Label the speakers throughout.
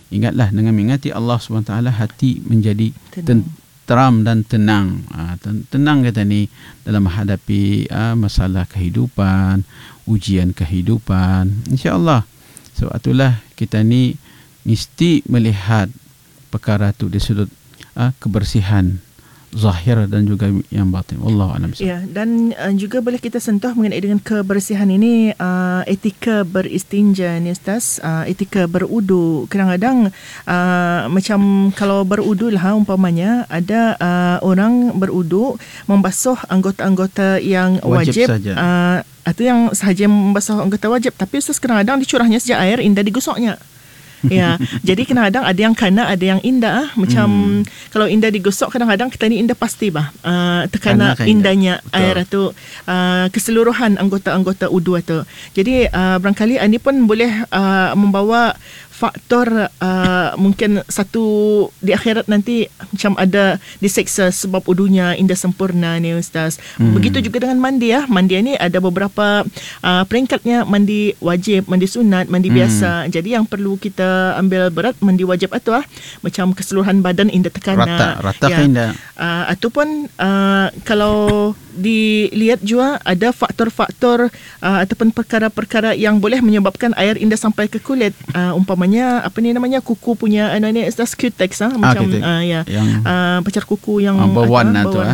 Speaker 1: ingatlah, dengan mengingati Allah SWT, hati menjadi tenteram dan tenang. Tenang kita ni dalam menghadapi masalah kehidupan, ujian kehidupan, insya-Allah. Sebab itulah kita ni mesti melihat perkara tu di sudut kebersihan zahir dan juga yang batin. Wallahu a'lam.
Speaker 2: Ya, dan juga boleh kita sentuh mengenai dengan kebersihan ini, etika beristinja ni Ustaz, etika berudu. Kadang-kadang macam kalau berudu lah umpamanya ada orang berudu membasuh anggota-anggota yang wajib atau yang sahaja membasuh anggota wajib, tapi Ustaz kadang-kadang dicurahnya sejak air indah digosoknya. Ya, jadi kadang-kadang ada yang kana, ada yang indah. Macam kalau indah digosok, kadang-kadang kita ni indah pasti tekana indahnya air itu keseluruhan anggota-anggota wudu itu. Jadi barangkali ini pun boleh membawa faktor mungkin satu di akhirat nanti macam ada diseksa sebab wudunya indah sempurna ni Ustaz. Begitu juga dengan mandi ya. Mandi ni ada beberapa peringkatnya, mandi wajib, mandi sunat, mandi biasa. Jadi yang perlu kita ambil berat mandi wajib itu macam keseluruhan badan indah tekana.
Speaker 1: Rata ya. Indah.
Speaker 2: Ataupun kalau dilihat juga ada faktor-faktor ataupun perkara-perkara yang boleh menyebabkan air indah sampai ke kulit. Umpamanya apa ni namanya, kuku punya ini Ustaz, Q-tex macam ya. Pacar kuku yang
Speaker 1: berwarna tu.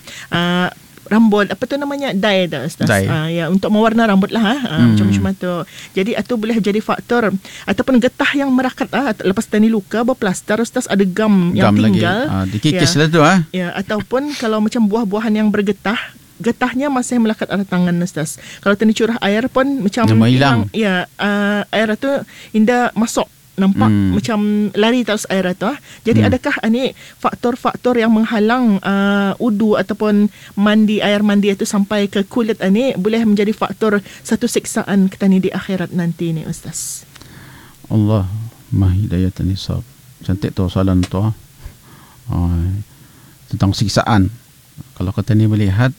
Speaker 2: Rambut apa tu namanya, dye dah Ustaz. Ya, untuk mewarna rambut lah macam-macam tu. Jadi itu boleh jadi faktor. Ataupun getah yang merakat lepas tani luka berplaster Ustaz, ada gam yang tinggal
Speaker 1: dikikis lah tu
Speaker 2: ya. Ataupun kalau macam buah-buahan yang bergetah, getahnya masih melekat ada tangan Ustaz. Kalau tani curah air pun macam
Speaker 1: hilang.
Speaker 2: Ya, air tu indah masuk, nampak macam lari terus air itu. Jadi adakah ini faktor-faktor yang menghalang wudu ataupun air mandi itu sampai ke kulit ini boleh menjadi faktor satu siksaan kita ni di akhirat nanti ni Ustaz?
Speaker 1: Allah mahidayatan nisab. Cantik tu soalan tu. Tentang siksaan. Kalau kita ni melihat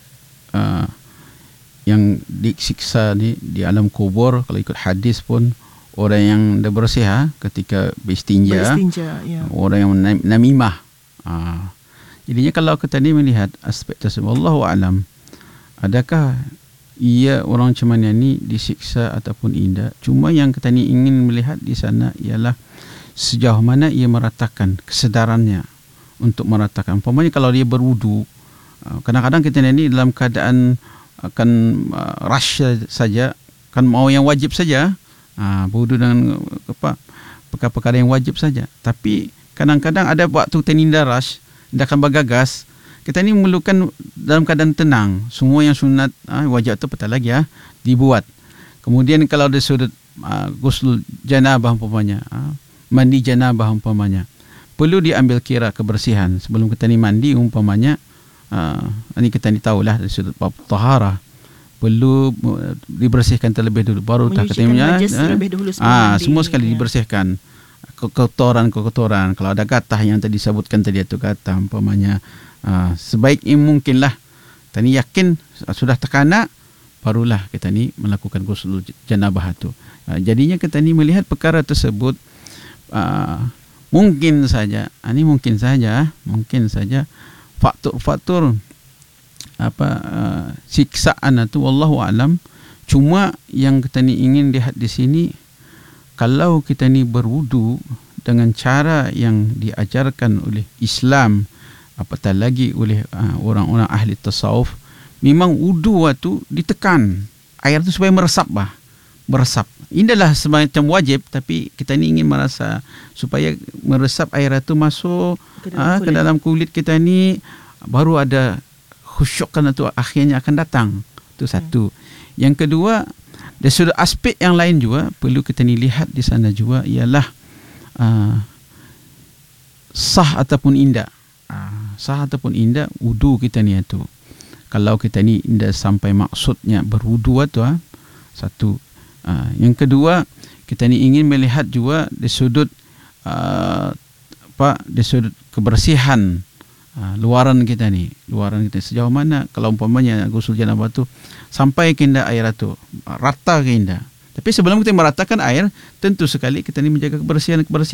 Speaker 1: yang disiksa ni di alam kubur, kalau ikut hadis pun orang yang dah bersih ketika beristinja ya. Orang yang namimah. Jadinya kalau kita ni melihat aspek tersebut, wallahu a'lam, adakah ia orang macam mana ni disiksa ataupun indah? Cuma yang kita ni ingin melihat di sana ialah sejauh mana ia meratakan kesedarannya untuk meratakan. Umpamanya kalau dia berwudu, kadang-kadang kita ni dalam keadaan akan rush saja, kan mau yang wajib saja, berwudu dengan perkara-perkara yang wajib saja. Tapi kadang-kadang ada waktu teninda rush, dia akan bergagas. Kita ni memerlukan dalam keadaan tenang. Semua yang sunat wajib tu petang lagi dibuat. Kemudian kalau ada sudut ghusl janabah umpamanya, mandi janabah umpamanya, perlu diambil kira kebersihan sebelum kita ni mandi umpamanya. Ini kita ni tahulah dari sudut bab taharah, perlu dibersihkan terlebih dulu, baru tak katanya semua sekali dibersihkan, kotoran. Kalau ada gatah yang tadi disebutkan tadi itu gatah umpamanya, sebaiknya mungkinlah kita ni yakin sudah terkena, barulah kita ni melakukan ghusl janabah itu. Jadinya kita ni melihat perkara tersebut mungkin saja faktor siksaan itu wallahu alam. Cuma yang kita ni ingin lihat di sini, kalau kita ni berwudu dengan cara yang diajarkan oleh Islam, apatah lagi oleh orang-orang ahli tasawuf, memang wudu itu ditekan air itu supaya meresap. Indahlah semacam wajib, tapi kita ni ingin merasa supaya meresap air itu masuk ke dalam kulit kita ni, baru ada khusyukan itu akhirnya akan datang. Itu satu. Yang kedua, dari sudut aspek yang lain juga perlu kita ni lihat di sana juga ialah sah ataupun indah. Sah ataupun indah wudu kita ni itu. Kalau kita ni indah sampai maksudnya berwudu itu satu. Yang kedua, kita ni ingin melihat juga di sudut di sudut kebersihan luaran kita sejauh mana. Kalau umpamanya ghusl janabah tu sampai ke indah air itu rata ke indah. Tapi sebelum kita meratakan air, tentu sekali kita ni menjaga kebersihan